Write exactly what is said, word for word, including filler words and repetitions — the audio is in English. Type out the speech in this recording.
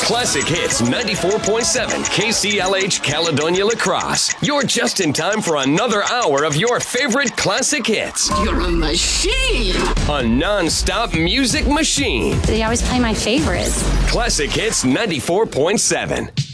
Classic Hits ninety-four point seven K C L H Caledonia La Crosse. You're just in time for another hour of your favorite classic hits. You're a machine! A non-stop music machine. They always play my favorites. Classic Hits ninety-four point seven.